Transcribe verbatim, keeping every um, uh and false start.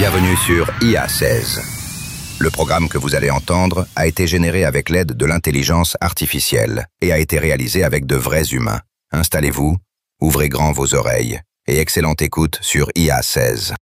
Bienvenue sur I A seize. Le programme que vous allez entendre a été généré avec l'aide de l'intelligence artificielle et a été réalisé avec de vrais humains. Installez-vous, ouvrez grand vos oreilles et excellente écoute sur I A seize.